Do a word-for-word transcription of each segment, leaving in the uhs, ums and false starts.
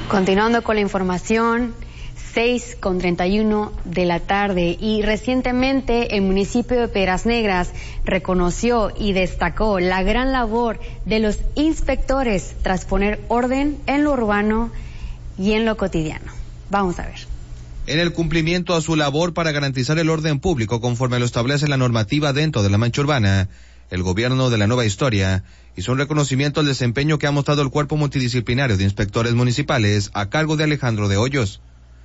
Continuando con la información, seis con treinta y uno de la tarde, y recientemente el municipio de Piedras Negras reconoció y destacó la gran labor de los inspectores tras poner orden en lo urbano y en lo cotidiano. Vamos a ver. En el cumplimiento a su labor para garantizar el orden público conforme lo establece la normativa dentro de la mancha urbana, el gobierno de la Nueva Historia hizo un reconocimiento al desempeño que ha mostrado el cuerpo multidisciplinario de inspectores municipales a cargo de Alejandro de Hoyos.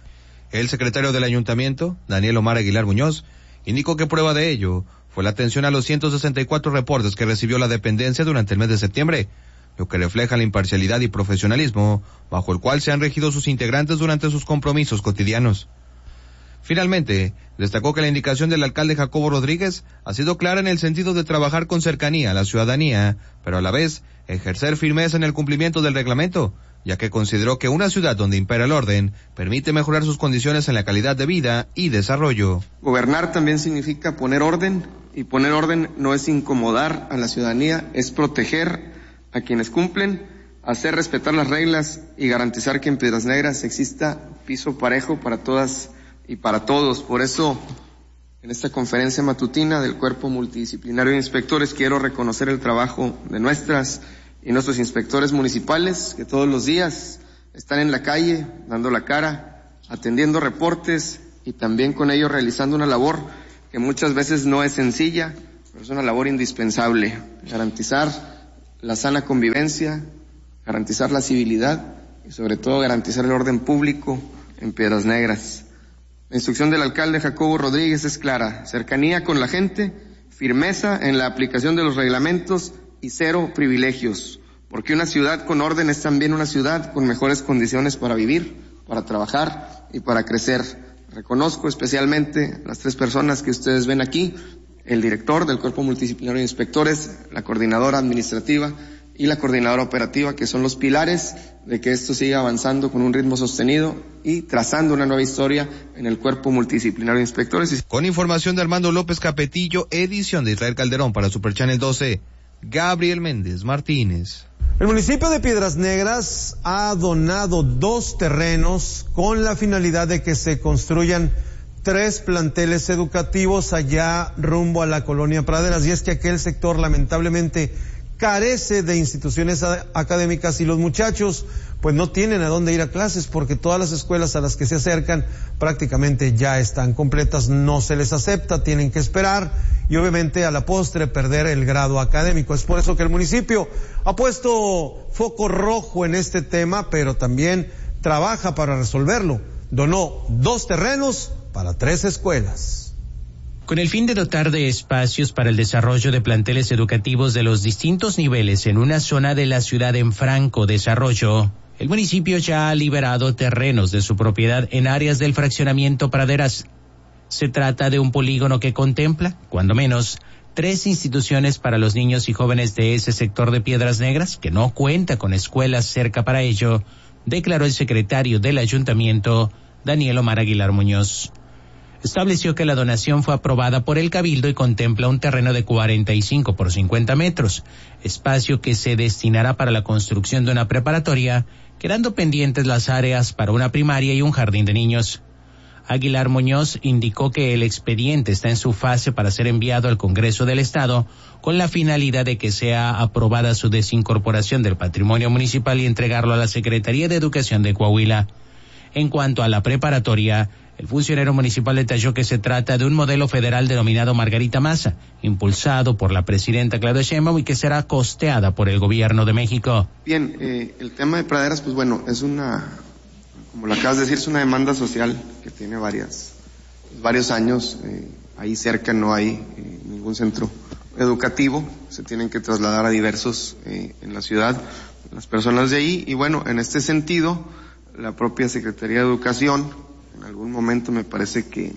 El secretario del ayuntamiento, Daniel Omar Aguilar Muñoz, indicó que prueba de ello fue la atención a los ciento sesenta y cuatro reportes que recibió la dependencia durante el mes de septiembre, lo que refleja la imparcialidad y profesionalismo bajo el cual se han regido sus integrantes durante sus compromisos cotidianos. Finalmente, destacó que la indicación del alcalde Jacobo Rodríguez ha sido clara en el sentido de trabajar con cercanía a la ciudadanía, pero a la vez ejercer firmeza en el cumplimiento del reglamento, ya que consideró que una ciudad donde impera el orden permite mejorar sus condiciones en la calidad de vida y desarrollo. Gobernar también significa poner orden, y poner orden no es incomodar a la ciudadanía, es proteger a quienes cumplen, hacer respetar las reglas y garantizar que en Piedras Negras exista piso parejo para todas y para todos. Por eso, en esta conferencia matutina del Cuerpo Multidisciplinario de Inspectores, quiero reconocer el trabajo de nuestras y nuestros inspectores municipales, que todos los días están en la calle, dando la cara, atendiendo reportes y también con ello realizando una labor que muchas veces no es sencilla, pero es una labor indispensable: garantizar la sana convivencia, garantizar la civilidad y sobre todo garantizar el orden público en Piedras Negras. La instrucción del alcalde Jacobo Rodríguez es clara: cercanía con la gente, firmeza en la aplicación de los reglamentos y cero privilegios, porque una ciudad con orden es también una ciudad con mejores condiciones para vivir, para trabajar y para crecer. Reconozco especialmente las tres personas que ustedes ven aquí: el director del Cuerpo Multidisciplinario de Inspectores, la coordinadora administrativa y la coordinadora operativa, que son los pilares de que esto siga avanzando con un ritmo sostenido y trazando una nueva historia en el Cuerpo Multidisciplinario de Inspectores. Con información de Armando López Capetillo, edición de Israel Calderón para Super Channel doce, Gabriel Méndez Martínez. El municipio de Piedras Negras ha donado dos terrenos con la finalidad de que se construyan tres planteles educativos allá rumbo a la colonia Praderas, y es que aquel sector lamentablemente carece de instituciones académicas y los muchachos pues no tienen a dónde ir a clases porque todas las escuelas a las que se acercan prácticamente ya están completas, no se les acepta, tienen que esperar y obviamente a la postre perder el grado académico. Es por eso que el municipio ha puesto foco rojo en este tema, pero también trabaja para resolverlo. Donó dos terrenos para tres escuelas. Con el fin de dotar de espacios para el desarrollo de planteles educativos de los distintos niveles en una zona de la ciudad en franco desarrollo, el municipio ya ha liberado terrenos de su propiedad en áreas del fraccionamiento Praderas. Se trata de un polígono que contempla, cuando menos, tres instituciones para los niños y jóvenes de ese sector de Piedras Negras, que no cuenta con escuelas cerca para ello, declaró el secretario del ayuntamiento, Daniel Omar Aguilar Muñoz. Estableció que la donación fue aprobada por el Cabildo y contempla un terreno de cuarenta y cinco por cincuenta metros, espacio que se destinará para la construcción de una preparatoria, quedando pendientes las áreas para una primaria y un jardín de niños. Aguilar Muñoz indicó que el expediente está en su fase para ser enviado al Congreso del Estado con la finalidad de que sea aprobada su desincorporación del patrimonio municipal y entregarlo a la Secretaría de Educación de Coahuila. En cuanto a la preparatoria, el funcionario municipal detalló que se trata de un modelo federal denominado Margarita Maza, impulsado por la presidenta Claudia Sheinbaum y que será costeada por el gobierno de México. Bien, eh, el tema de praderas, pues bueno, es una, como lo acabas de decir, es una demanda social que tiene varias, varios años. Eh, ahí cerca no hay eh, ningún centro educativo, se tienen que trasladar a diversos eh, en la ciudad las personas de ahí, y bueno, en este sentido, la propia Secretaría de Educación, en algún momento me parece que,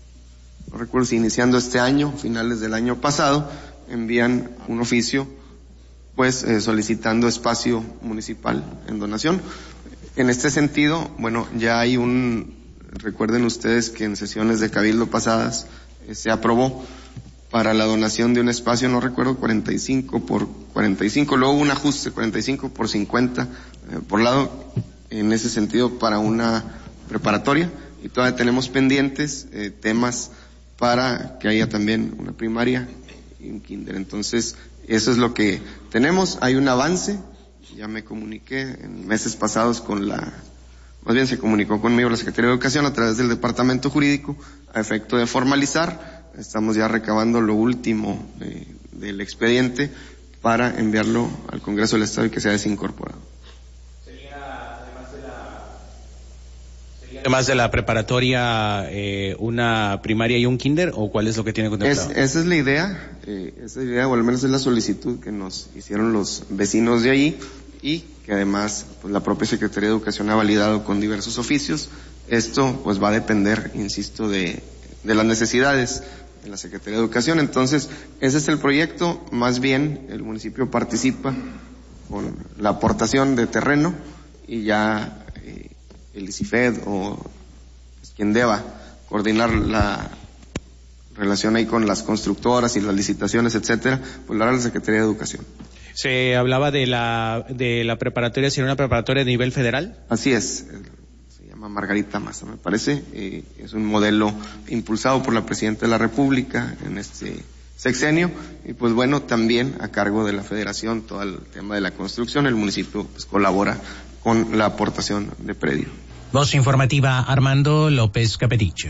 no recuerdo si iniciando este año, finales del año pasado, envían un oficio pues eh, solicitando espacio municipal en donación. En este sentido, bueno, ya hay un, recuerden ustedes que en sesiones de Cabildo pasadas eh, se aprobó para la donación de un espacio, no recuerdo, cuarenta y cinco por cuarenta y cinco, luego hubo un ajuste, cuarenta y cinco por cincuenta eh, por lado. en ese sentido para una preparatoria y todavía tenemos pendientes eh, temas para que haya también una primaria y un kinder. Entonces, eso es lo que tenemos. Hay un avance, ya me comuniqué en meses pasados con la, más bien se comunicó conmigo la Secretaría de Educación a través del Departamento Jurídico a efecto de formalizar. Estamos ya recabando lo último eh, del expediente para enviarlo al Congreso del Estado y que sea desincorporado. Además de la preparatoria, eh, una primaria y un kinder, ¿o cuál es lo que tiene contemplado? Es, esa es la idea, eh, esa es la idea, o al menos es la solicitud que nos hicieron los vecinos de ahí y que además pues, la propia Secretaría de Educación ha validado con diversos oficios. Esto pues va a depender, insisto, de, de las necesidades de la Secretaría de Educación. Entonces, ese es el proyecto, más bien el municipio participa con la aportación de terreno y ya eh, el ICIFED o pues, quien deba coordinar la relación ahí con las constructoras y las licitaciones, etcétera, pues lo hará la Secretaría de Educación. Se hablaba de la de la preparatoria, ¿sería una preparatoria de nivel federal? Así es, se llama Margarita Maza, me parece, eh, es un modelo impulsado por la Presidenta de la República en este sexenio y pues bueno, también a cargo de la Federación todo el tema de la construcción, el municipio pues colabora con la aportación de predio. Voz informativa, Armando López Capetillo.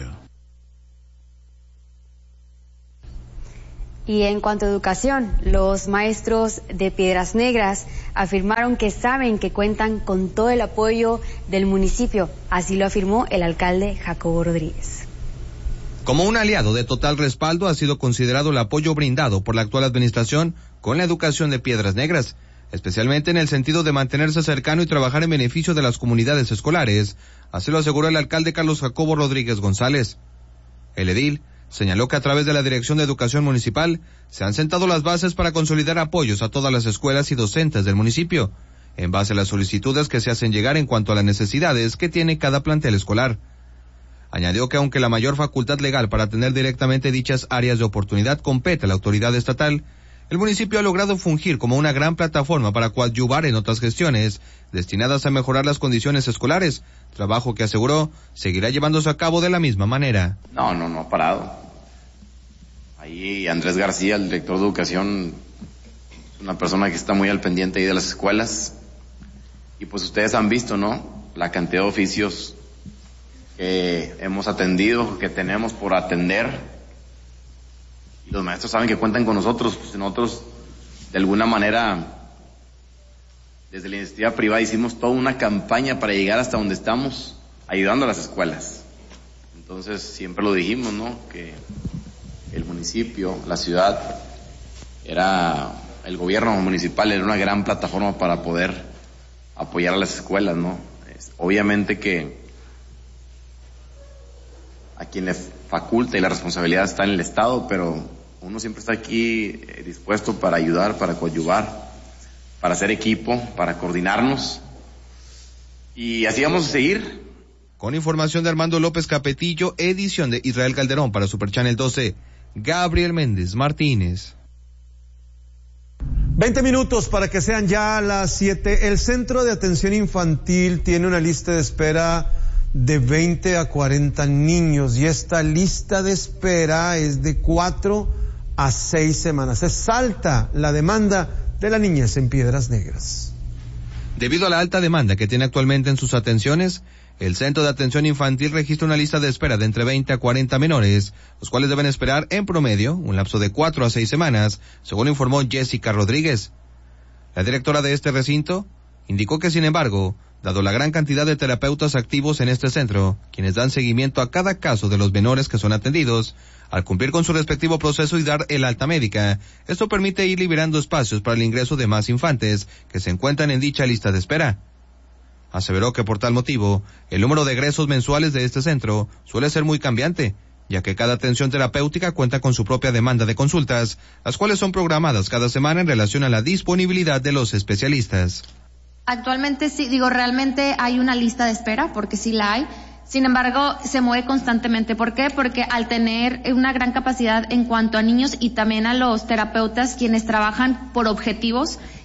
Y en cuanto a educación, los maestros de Piedras Negras afirmaron que saben que cuentan con todo el apoyo del municipio. Así lo afirmó el alcalde Jacobo Rodríguez. Como un aliado de total respaldo ha sido considerado el apoyo brindado por la actual administración con la educación de Piedras Negras, especialmente en el sentido de mantenerse cercano y trabajar en beneficio de las comunidades escolares. Así lo aseguró el alcalde Carlos Jacobo Rodríguez González. El edil señaló que a través de la Dirección de Educación Municipal se han sentado las bases para consolidar apoyos a todas las escuelas y docentes del municipio, en base a las solicitudes que se hacen llegar en cuanto a las necesidades que tiene cada plantel escolar. Añadió que aunque la mayor facultad legal para atender directamente dichas áreas de oportunidad compete a la autoridad estatal, el municipio ha logrado fungir como una gran plataforma para coadyuvar en otras gestiones destinadas a mejorar las condiciones escolares, trabajo que aseguró seguirá llevándose a cabo de la misma manera. No, no, no ha parado. Ahí Andrés García, el director de educación, una persona que está muy al pendiente ahí de las escuelas, y pues ustedes han visto, ¿no?, la cantidad de oficios que hemos atendido, que tenemos por atender. Y los maestros saben que cuentan con nosotros, pues nosotros de alguna manera desde la iniciativa privada hicimos toda una campaña para llegar hasta donde estamos, ayudando a las escuelas. Entonces siempre lo dijimos, ¿no?, que el municipio, la ciudad, era, el gobierno municipal era una gran plataforma para poder apoyar a las escuelas, ¿no? Obviamente que a quien le faculta y la responsabilidad está en el Estado, pero uno siempre está aquí eh, dispuesto para ayudar, para coadyuvar, para hacer equipo, para coordinarnos, y así vamos a seguir. Con información de Armando López Capetillo, edición de Israel Calderón para Super Channel doce, Gabriel Méndez Martínez. Veinte minutos para que sean ya las siete. El Centro de Atención Infantil tiene una lista de espera de veinte a cuarenta niños y esta lista de espera es de cuatro a seis semanas. Es alta la demanda de la niñez en Piedras Negras. Debido a la alta demanda que tiene actualmente en sus atenciones, el Centro de Atención Infantil registra una lista de espera de entre veinte a cuarenta menores, los cuales deben esperar en promedio un lapso de cuatro a seis semanas, según informó Jessica Rodríguez. La directora de este recinto indicó que, sin embargo, dado la gran cantidad de terapeutas activos en este centro, quienes dan seguimiento a cada caso de los menores que son atendidos, al cumplir con su respectivo proceso y dar el alta médica, esto permite ir liberando espacios para el ingreso de más infantes que se encuentran en dicha lista de espera. Aseveró que por tal motivo, el número de egresos mensuales de este centro suele ser muy cambiante, ya que cada atención terapéutica cuenta con su propia demanda de consultas, las cuales son programadas cada semana en relación a la disponibilidad de los especialistas. Actualmente sí, digo, realmente hay una lista de espera, porque sí la hay. Sin embargo, se mueve constantemente. ¿Por qué? Porque al tener una gran capacidad en cuanto a niños y también a los terapeutas, quienes trabajan por objetivos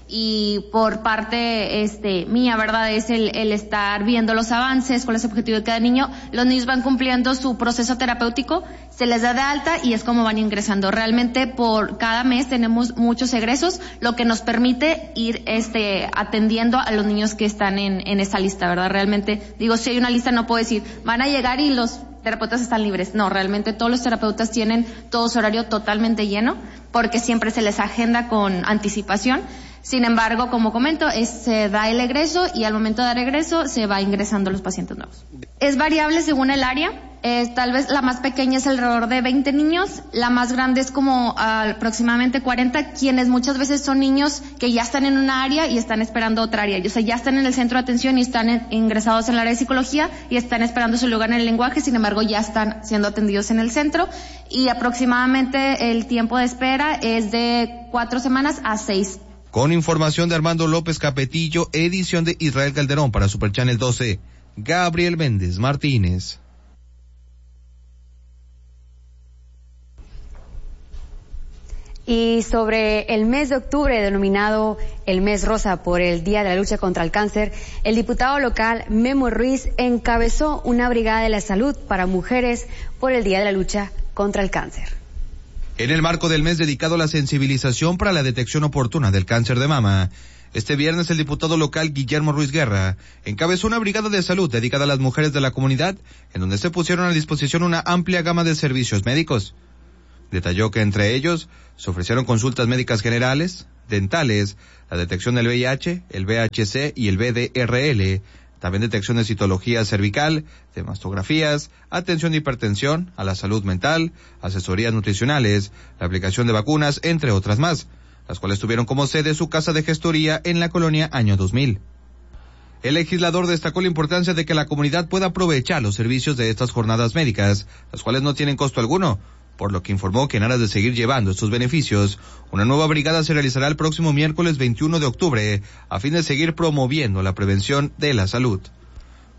y por parte este mía, ¿verdad? Es el, el estar viendo los avances, cuál es el objetivo de cada niño. Los niños van cumpliendo su proceso terapéutico, se les da de alta y es como van ingresando. Realmente por cada mes tenemos muchos egresos, lo que nos permite ir este atendiendo a los niños que están en, en esa lista, ¿verdad? Realmente, digo, si hay una lista no puedo decir, van a llegar y los terapeutas están libres. No, realmente todos los terapeutas tienen todo su horario totalmente lleno, porque siempre se les agenda con anticipación. Sin embargo, como comento, es, se da el egreso y al momento de dar egreso se va ingresando los pacientes nuevos. Es variable según el área. Eh, tal vez la más pequeña es alrededor de veinte niños, la más grande es como uh, aproximadamente cuarenta, quienes muchas veces son niños que ya están en una área y están esperando otra área. O sea, ya están en el centro de atención y están en, ingresados en el área de psicología y están esperando su lugar en el lenguaje, sin embargo ya están siendo atendidos en el centro y aproximadamente el tiempo de espera es de cuatro semanas a seis. Con información de Armando López Capetillo, edición de Israel Calderón para Super Channel doce, Gabriel Méndez Martínez. Y sobre el mes de octubre, denominado el mes rosa por el Día de la Lucha contra el Cáncer, el diputado local Memo Ruiz encabezó una brigada de la salud para mujeres por el Día de la Lucha contra el Cáncer. En el marco del mes dedicado a la sensibilización para la detección oportuna del cáncer de mama, este viernes el diputado local Guillermo Ruiz Guerra encabezó una brigada de salud dedicada a las mujeres de la comunidad, en donde se pusieron a disposición una amplia gama de servicios médicos. Detalló que entre ellos se ofrecieron consultas médicas generales, dentales, la detección del V I H, el V H C y el V D R L, también detección de citología cervical, de mastografías, atención de hipertensión, a la salud mental, asesorías nutricionales, la aplicación de vacunas, entre otras más, las cuales tuvieron como sede su casa de gestoría en la colonia Año dos mil. El legislador destacó la importancia de que la comunidad pueda aprovechar los servicios de estas jornadas médicas, las cuales no tienen costo alguno, por lo que informó que en aras de seguir llevando estos beneficios, una nueva brigada se realizará el próximo miércoles veintiuno de octubre, a fin de seguir promoviendo la prevención de la salud.